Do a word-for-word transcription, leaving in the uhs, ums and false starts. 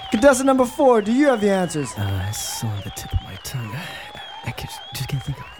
Contestant number four, do you have the answers? Uh, it's on the tip of my tongue. I, I just can't think of it.